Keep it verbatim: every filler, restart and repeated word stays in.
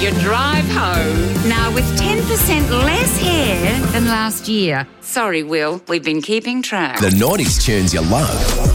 your drive home. Now with ten percent less hair than last year. Sorry, Will, we've been keeping track. The nineties tunes you love.